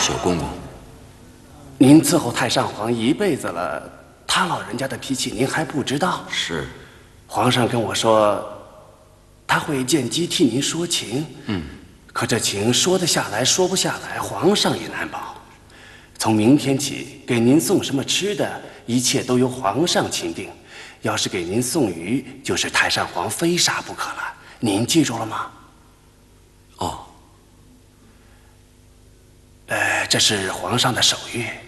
小公公， 您伺候太上皇一辈子了，他老人家的脾气您还不知道？ 是。 皇上跟我说，他会见机替您说情。可这情说得下来，说不下来，皇上也难保。从明天起，给您送什么吃的，一切都由皇上钦定。要是给您送鱼，就是太上皇非杀不可了。您记住了吗？ 哦。 这是皇上的手谕。